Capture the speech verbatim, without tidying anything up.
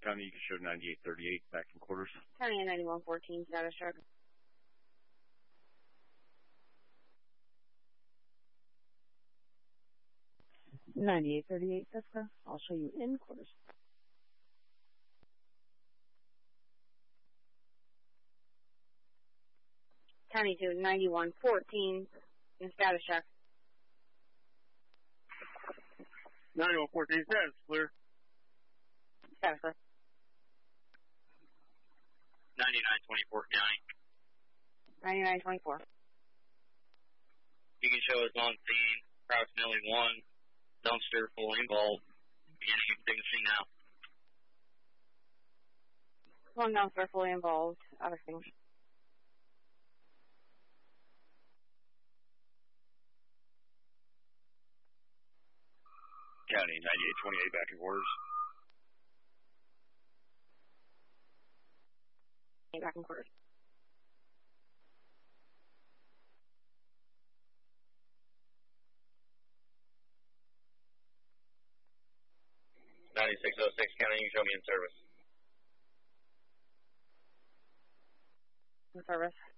County, you can show ninety-eight thirty-eight back in quarters. County ninety-one fourteen, status check. ninety-eight thirty-eight, Jessica. I'll show you in quarters. County two ninety-one fourteen, in status check. ninety-one fourteen, status clear. Status clear. ninety-nine twenty-four, County. ninety-nine twenty-four. You can show us on scene, approximately one dumpster fully involved. Beginning of extinguishing now. One dumpster fully involved. Out of extinguished. County ninety-eight twenty-eight back in quarters. Back in quarters. ninety-six oh six, County, you can show me in service. In service.